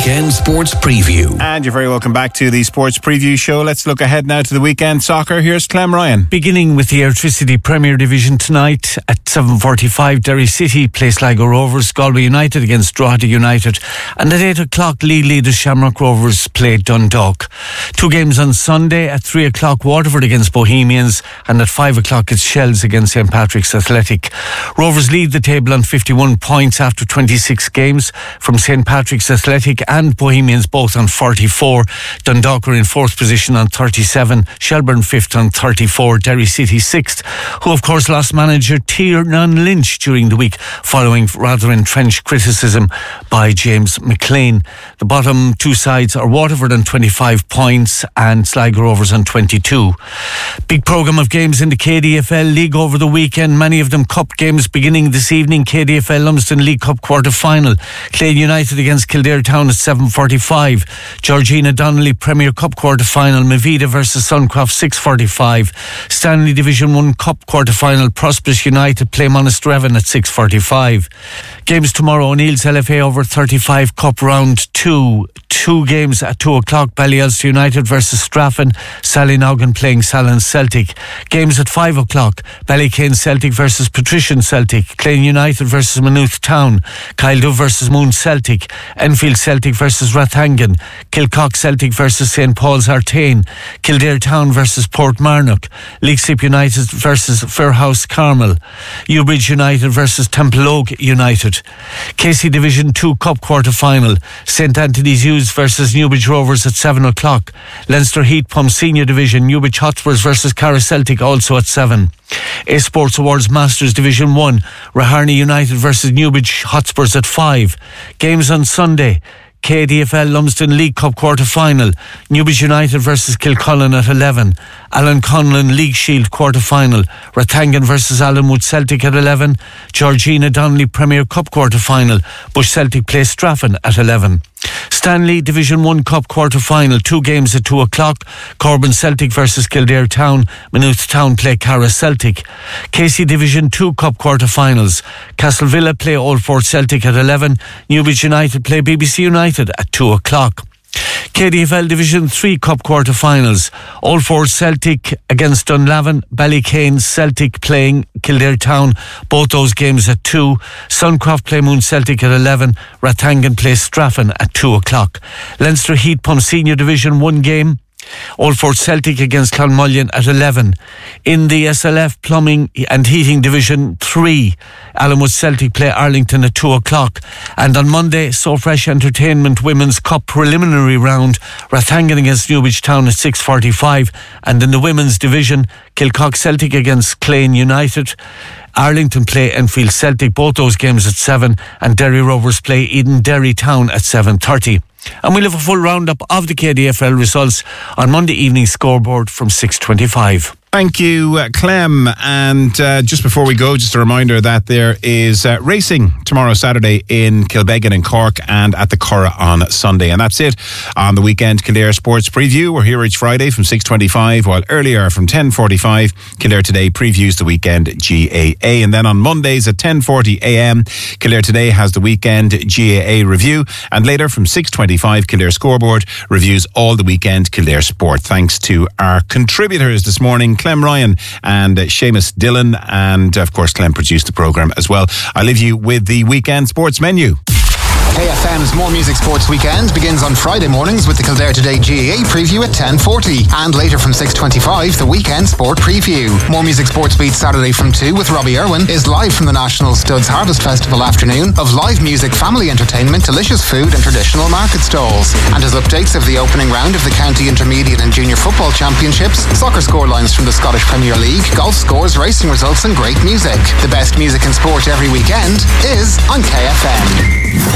Weekend Sports Preview. And you're very welcome back to the Sports Preview Show. Let's look ahead now to the weekend soccer. Here's Clem Ryan. Beginning with the Airtricity Premier Division tonight at 7:45, Derry City play Sligo Rovers, Galway United against Drogheda United, and at 8 o'clock league leaders Shamrock Rovers play Dundalk. Two games on Sunday at 3 o'clock, Waterford against Bohemians, and at 5 o'clock it's Shells against St Patrick's Athletic. Rovers lead the table on 51 points after 26 games from St Patrick's Athletic and Bohemians both on 44. Dundalk are in 4th position on 37, Shelburne 5th on 34, Derry City 6th, who of course lost manager Tiernan Lynch during the week following rather entrenched criticism by James McLean. The bottom two sides are Waterford on 25 points and Sligo Rovers on 22. Big programme of games in the KDFL League over the weekend, many of them cup games beginning this evening. KDFL Lumsden League Cup quarter-final, Clare United against Kildare Town at 7:45. Georgina Donnelly Premier Cup quarter-final, Mavida versus Suncroft 6:45. Stanley Division 1 Cup quarter-final, Prosperous United play Monasterevin at 6:45. Games tomorrow, O'Neill's LFA over 35 Cup round 2. Two games at 2 o'clock, Ballyelster United versus Straffan, Sallynoggin playing Sallin Celtic. Games at 5 o'clock, Ballycane Celtic versus Patrician Celtic, Clane United versus Maynooth Town, Kildare versus Moon Celtic, Enfield Celtic versus Rathangan, Kilcock Celtic versus St Paul's Artane, Kildare Town versus Portmarnock, Leixlip United versus Fairhouse Carmel, Newbridge United versus Templeogue United. Casey Division 2 Cup quarter-final, St Anthony's Hughes versus Newbridge Rovers at 7 o'clock. Leinster Heat Pump Senior Division, Newbridge Hotspurs versus Cara Celtic also at 7. A Sports Awards Masters Division 1, Raharney United versus Newbridge Hotspurs at 5. Games on Sunday, KDFL Lumsden League Cup quarter-final, Newbridge United versus Kilcullen at 11. Alan Conlon League Shield quarter-final, Rathangan versus Allenwood Celtic at 11. Georgina Donnelly Premier Cup quarter-final, Bush Celtic play Straffan at 11. Stanley Division 1 Cup quarter-final, two games at 2 o'clock, Corbin Celtic versus Kildare Town, Maynooth Town play Cara Celtic. Casey Division 2 Cup quarter-finals, Castlevilla play Old Fort Celtic at 11, Newbridge United play BBC United at 2 o'clock. KDFL Division 3 Cup quarter-finals, Old Fort Celtic against Dunlavin, Ballycane Celtic playing Kildare Town, both those games at 2. Suncroft play Moon Celtic at 11, Rathangan play Straffan at 2 o'clock. Leinster Heat Pump Senior Division 1 game, Old Fort Celtic against Clonmullion at 11. In the SLF Plumbing and Heating Division 3, Allenwood Celtic play Arlington at 2 o'clock. And on Monday, So Fresh Entertainment Women's Cup preliminary round, Rathangan against Newbridge Town at 6:45. And in the Women's Division, Kilcock Celtic against Clane United, Arlington play Enfield Celtic, both those games at 7, and Derry Rovers play Eden Derry Town at 7:30. And we'll have a full roundup of the KDFL results on Monday evening scoreboard from 6:25. Thank you, Clem. And just before we go, just a reminder that there is racing tomorrow, Saturday, in Kilbeggan and Cork, and at the Curragh on Sunday. And that's it on the weekend Kildare Sports Preview. We're here each Friday from 6:25, while earlier from 10:45, Kildare Today previews the weekend GAA. And then on Mondays at 10:40 a.m, Kildare Today has the weekend GAA review. And later from 6:25, Kildare Scoreboard reviews all the weekend Kildare Sport. Thanks to our contributors this morning, Clem Ryan and Seamus Dillon, and of course Clem produced the programme as well. I leave you with the weekend sports menu. KFM's More Music Sports Weekend begins on Friday mornings with the Kildare Today GAA preview at 10:40, and later from 6:25 the weekend sport preview. More Music Sports Beat Saturday from 2 with Robbie Irwin is live from the National Studs Harvest Festival afternoon of live music, family entertainment, delicious food and traditional market stalls, and his updates of the opening round of the County Intermediate and Junior Football Championships, soccer scorelines from the Scottish Premier League, golf scores, racing results and great music. The best music and sport every weekend is on KFM.